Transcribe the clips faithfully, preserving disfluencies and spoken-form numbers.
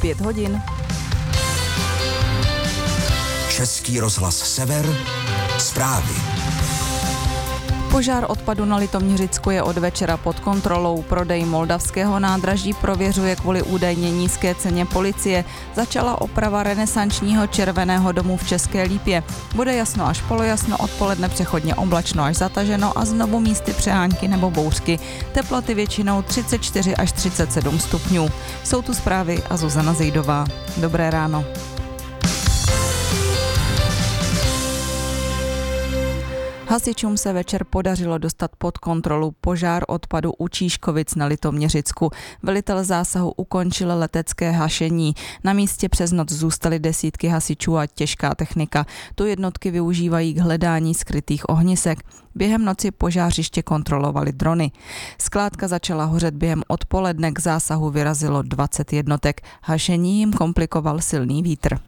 Pět hodin. Český rozhlas Sever, zprávy. Požár odpadu na Litoměřicku je od večera pod kontrolou. Prodej moldavského nádraží prověřuje kvůli údajně nízké ceně policie. Začala oprava renesančního červeného domu v České Lípě. Bude jasno až polojasno, odpoledne přechodně oblačno až zataženo a znovu místy přehánky nebo bouřky. Teploty většinou třicet čtyři až třicet sedm stupňů. Jsou tu zprávy a Zuzana Zejdová. Dobré ráno. Hasičům se večer podařilo dostat pod kontrolu požár odpadu u Číškovic na Litoměřicku. Velitel zásahu ukončil letecké hašení. Na místě přes noc zůstaly desítky hasičů a těžká technika. Tu jednotky využívají k hledání skrytých ohnisek. Během noci požářiště kontrolovali drony. Skládka začala hořet během odpoledne, k zásahu vyrazilo dvacet jednotek. Hašení jim komplikoval silný vítr.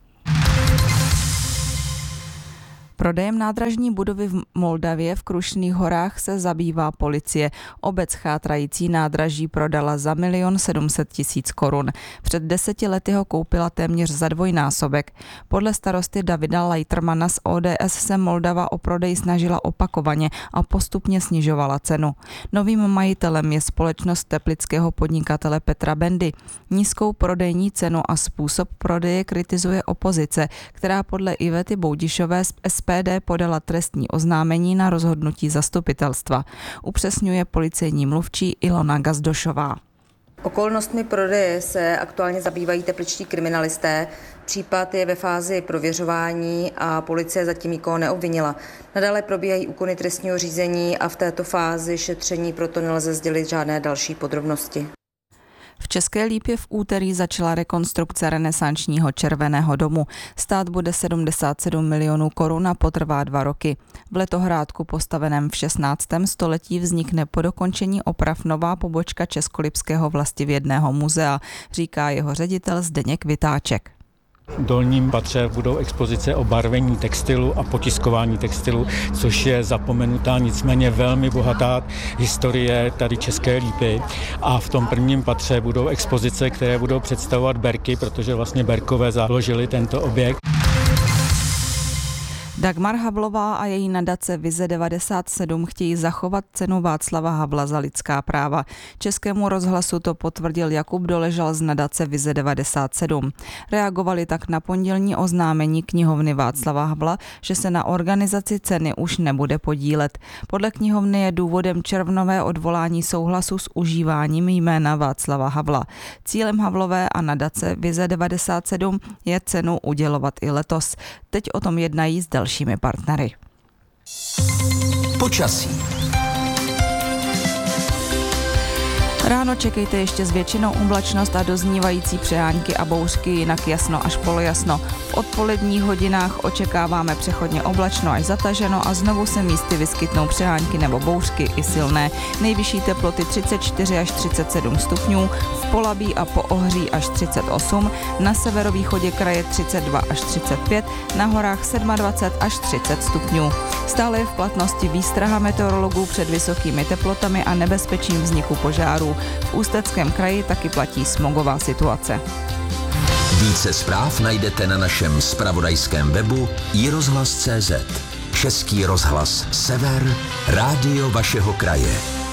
Prodejem nádražní budovy v Moldavě v Krušných horách se zabývá policie. Obec chátrající nádraží prodala za milion sedm set tisíc korun. Před deseti lety ho koupila téměř za dvojnásobek. Podle starosty Davida Leitermana z O D S se Moldava o prodej snažila opakovaně a postupně snižovala cenu. Novým majitelem je společnost teplického podnikatele Petra Bendy. Nízkou prodejní cenu a způsob prodeje kritizuje opozice, která podle Ivety Boudišové z S P D podala trestní oznámení na rozhodnutí zastupitelstva. Upřesňuje policejní mluvčí Ilona Gazdošová. Okolnostmi prodeje se aktuálně zabývají tepličtí kriminalisté. Případ je ve fázi prověřování a policie zatím nikoho neobvinila. Nadále probíhají úkony trestního řízení a v této fázi šetření proto nelze sdělit žádné další podrobnosti. V České Lípě v úterý začala rekonstrukce renesančního červeného domu. Stát bude sedmdesát sedm milionů korun a potrvá dva roky. V letohrádku postaveném v šestnáctém století vznikne po dokončení oprav nová pobočka Českolipského vlastivědného muzea, říká jeho ředitel Zdeněk Vytáček. V dolním patře budou expozice o barvení textilu a potiskování textilu, což je zapomenutá, nicméně velmi bohatá historie tady České Lípy. A v tom prvním patře budou expozice, které budou představovat berky, protože vlastně berkové založili tento objekt. Dagmar Havlová a její nadace Vize devadesát sedm chtějí zachovat cenu Václava Havla za lidská práva. Českému rozhlasu to potvrdil Jakub Doležal z nadace Vize devadesát sedm. Reagovali tak na pondělní oznámení knihovny Václava Havla, že se na organizaci ceny už nebude podílet. Podle knihovny je důvodem červnové odvolání souhlasu s užíváním jména Václava Havla. Cílem Havlové a nadace Vize devadesát sedm je cenu udělovat i letos. Teď o tom jednají s dalšími partnery. Počasí. Ráno čekejte ještě s většinou oblačnost a doznívající přehánky a bouřky, jinak jasno až polojasno. V odpoledních hodinách očekáváme přechodně oblačno až zataženo a znovu se místy vyskytnou přehánky nebo bouřky i silné. Nejvyšší teploty třicet čtyři až třicet sedm stupňů, v Polabí a po Ohří až třicet osm, na severovýchodě kraje třicet dva až třicet pět, na horách dvacet sedm až třicet stupňů. Stále je v platnosti výstraha meteorologů před vysokými teplotami a nebezpečím vzniku požárů. V Ústeckém kraji taky platí smogová situace. Více zpráv najdete na našem zpravodajském webu i rozhlas tečka cé zet. Český rozhlas Sever, rádio vašeho kraje.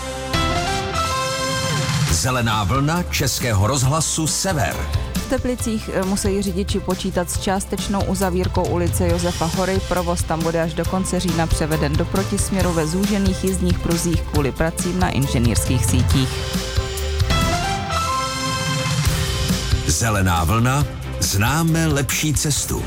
Zelená vlna Českého rozhlasu Sever. V Teplicích musí řidiči počítat s částečnou uzavírkou ulice Josefa Hory. Provoz tam bude až do konce října převeden do protisměru ve zúžených jízdních pruzích kvůli pracím na inženýrských sítích. Zelená vlna, známe lepší cestu.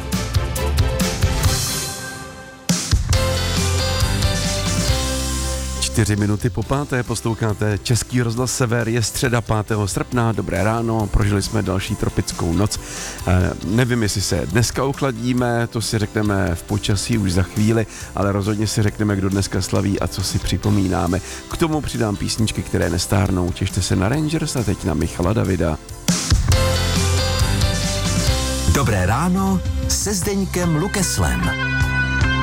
Čtyři minuty po páté posloucháte Český rozhlas Sever, je středa pátého srpna, dobré ráno, prožili jsme další tropickou noc. E, nevím, jestli se dneska uchladíme, to si řekneme v počasí už za chvíli, ale rozhodně si řekneme, kdo dneska slaví a co si připomínáme. K tomu přidám písničky, které nestárnou, těšte se na Rangers a teď na Michala Davida. Dobré ráno se Zdeňkem Lukeslem.